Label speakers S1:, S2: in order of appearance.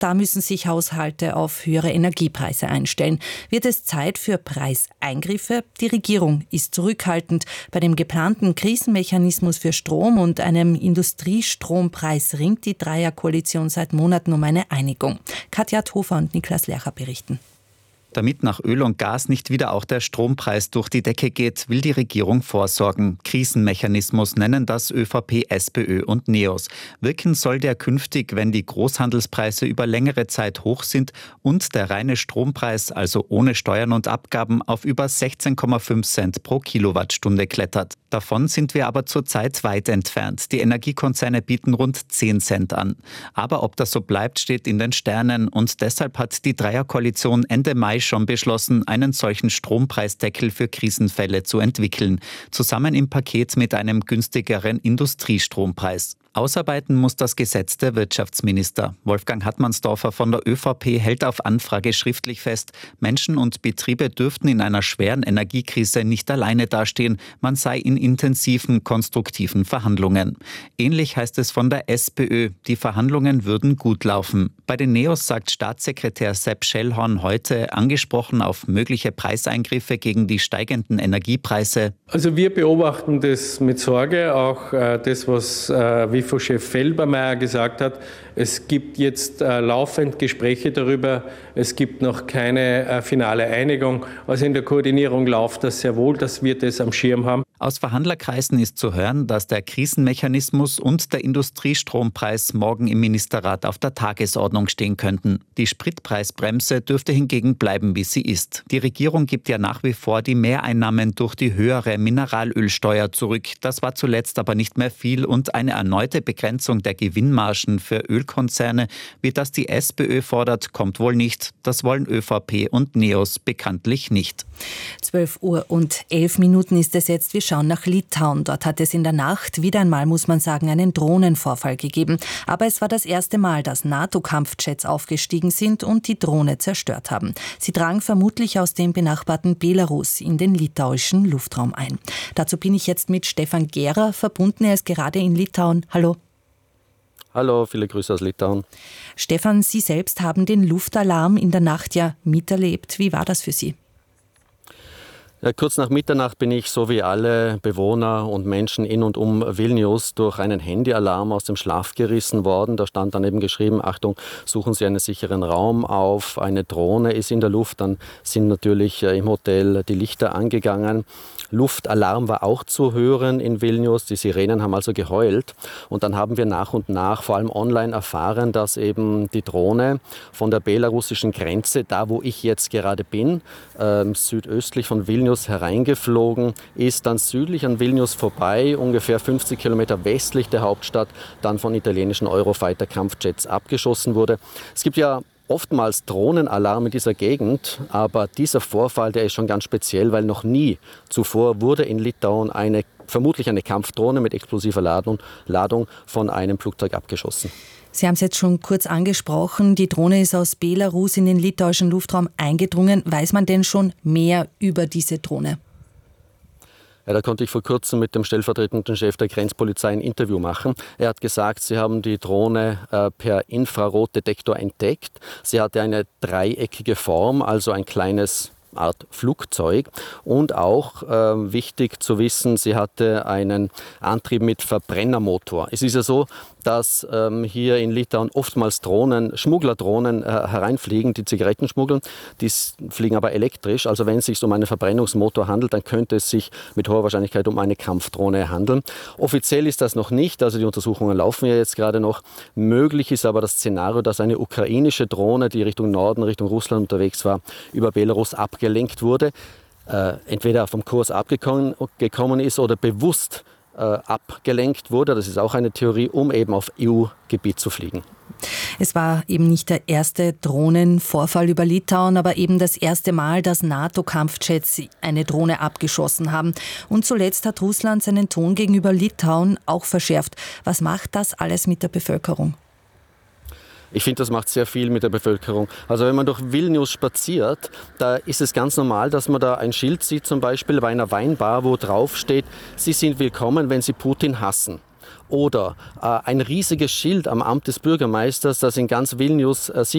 S1: Da müssen sich Haushalte auf höhere Energiepreise einstellen. Wird es Zeit für Preiseingriffe? Die Regierung ist zurückhaltend. Bei dem geplanten Krisenmechanismus für Strom und einem Industriestrompreis ringt die Dreierkoalition seit Monaten um eine Einigung. Katja Hofer und Niklas Lercher berichten.
S2: Damit nach Öl und Gas nicht wieder auch der Strompreis durch die Decke geht, will die Regierung vorsorgen. Krisenmechanismus nennen das ÖVP, SPÖ und NEOS. Wirken soll der künftig, wenn die Großhandelspreise über längere Zeit hoch sind und der reine Strompreis, also ohne Steuern und Abgaben, auf über 16,5 Cent pro Kilowattstunde klettert. Davon sind wir aber zurzeit weit entfernt. Die Energiekonzerne bieten rund 10 Cent an. Aber ob das so bleibt, steht in den Sternen. Und deshalb hat die Dreierkoalition Ende Mai schon beschlossen, einen solchen Strompreisdeckel für Krisenfälle zu entwickeln. Zusammen im Paket mit einem günstigeren Industriestrompreis. Ausarbeiten muss das Gesetz der Wirtschaftsminister. Wolfgang Hartmannsdorfer von der ÖVP hält auf Anfrage schriftlich fest, Menschen und Betriebe dürften in einer schweren Energiekrise nicht alleine dastehen. Man sei in intensiven, konstruktiven Verhandlungen. Ähnlich heißt es von der SPÖ. Die Verhandlungen würden gut laufen. Bei den NEOS sagt Staatssekretär Sepp Schellhorn heute, angesprochen auf mögliche Preiseingriffe gegen die steigenden Energiepreise.
S3: Also wir beobachten das mit Sorge, auch das, was WIFO-Chef Felbermayr gesagt hat. Es gibt jetzt laufend Gespräche darüber. Es gibt noch keine finale Einigung. Also in der Koordinierung läuft das sehr wohl, dass wir das am Schirm haben.
S2: Aus Verhandlerkreisen ist zu hören, dass der Krisenmechanismus und der Industriestrompreis morgen im Ministerrat auf der Tagesordnung stehen könnten. Die Spritpreisbremse dürfte hingegen bleiben, wie sie ist. Die Regierung gibt ja nach wie vor die Mehreinnahmen durch die höhere Mineralölsteuer zurück. Das war zuletzt aber nicht mehr viel und eine erneute Begrenzung der Gewinnmargen für Ölkonzerne, wie das die SPÖ fordert, kommt wohl nicht. Das wollen ÖVP und NEOS bekanntlich nicht.
S1: 12:11 Uhr ist es jetzt. Wir schauen nach Litauen. Dort hat es in der Nacht wieder einmal, muss man sagen, einen Drohnenvorfall gegeben. Aber es war das erste Mal, dass NATO-Kampfjets aufgestiegen sind und die Drohne zerstört haben. Sie drangen vermutlich aus dem benachbarten Belarus in den litauischen Luftraum ein. Dazu bin ich jetzt mit Stefan Gehrer verbunden. Er ist gerade in Litauen. Hallo.
S4: Hallo, viele Grüße aus Litauen.
S1: Stefan, Sie selbst haben den Luftalarm in der Nacht ja miterlebt. Wie war das für Sie?
S4: Ja, kurz nach Mitternacht bin ich, so wie alle Bewohner und Menschen in und um Vilnius, durch einen Handyalarm aus dem Schlaf gerissen worden. Da stand dann eben geschrieben, Achtung, suchen Sie einen sicheren Raum auf, eine Drohne ist in der Luft. Dann sind natürlich im Hotel die Lichter angegangen. Luftalarm war auch zu hören in Vilnius. Die Sirenen haben also geheult. Und dann haben wir nach und nach, vor allem online, erfahren, dass eben die Drohne von der belarussischen Grenze, da wo ich jetzt gerade bin, südöstlich von Vilnius hereingeflogen ist, dann südlich an Vilnius vorbei, ungefähr 50 Kilometer westlich der Hauptstadt, dann von italienischen Eurofighter-Kampfjets abgeschossen wurde. Es gibt ja oftmals Drohnenalarm in dieser Gegend, aber dieser Vorfall, der ist schon ganz speziell, weil noch nie zuvor wurde in Litauen vermutlich eine Kampfdrohne mit explosiver Ladung von einem Flugzeug abgeschossen.
S1: Sie haben es jetzt schon kurz angesprochen, die Drohne ist aus Belarus in den litauischen Luftraum eingedrungen. Weiß man denn schon mehr über diese Drohne?
S4: Ja, da konnte ich vor kurzem mit dem stellvertretenden Chef der Grenzpolizei ein Interview machen. Er hat gesagt, sie haben die Drohne per Infrarotdetektor entdeckt. Sie hatte eine dreieckige Form, also ein kleines Art Flugzeug, und auch wichtig zu wissen, sie hatte einen Antrieb mit Verbrennermotor. Es ist ja so, dass hier in Litauen oftmals Schmugglerdrohnen hereinfliegen, die Zigaretten schmuggeln. Die fliegen aber elektrisch. Also wenn es sich um einen Verbrennungsmotor handelt, dann könnte es sich mit hoher Wahrscheinlichkeit um eine Kampfdrohne handeln. Offiziell ist das noch nicht, also die Untersuchungen laufen ja jetzt gerade noch. Möglich ist aber das Szenario, dass eine ukrainische Drohne, die Richtung Norden, Richtung Russland unterwegs war, über Belarus abgelenkt wurde. Entweder vom Kurs abgekommen ist oder bewusst abgelenkt wurde, das ist auch eine Theorie, um eben auf EU-Gebiet zu fliegen.
S1: Es war eben nicht der erste Drohnenvorfall über Litauen, aber eben das erste Mal, dass NATO-Kampfjets eine Drohne abgeschossen haben. Und zuletzt hat Russland seinen Ton gegenüber Litauen auch verschärft. Was macht das alles mit der Bevölkerung?
S4: Ich finde, das macht sehr viel mit der Bevölkerung. Also wenn man durch Vilnius spaziert, da ist es ganz normal, dass man da ein Schild sieht, zum Beispiel bei einer Weinbar, wo drauf steht, Sie sind willkommen, wenn Sie Putin hassen. Oder ein riesiges Schild am Amt des Bürgermeisters, das in ganz Vilnius